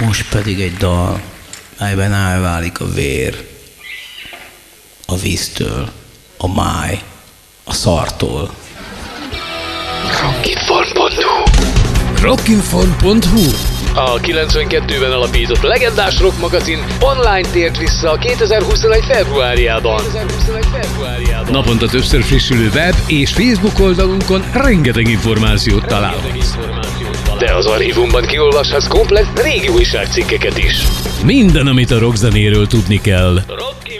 Most pedig egy dal, melyben elválik a vér, a víztől, a máj, a szartól. Rockinform.hu A 92-ben alapított legendás rock magazin online tért vissza 2021. februárjában. Naponta többször frissülő web és Facebook oldalunkon rengeteg információt találhatsz. De az archívumban kiolvashatsz komplett régi újságcikkeket is. Minden, amit a rockzenéről tudni kell.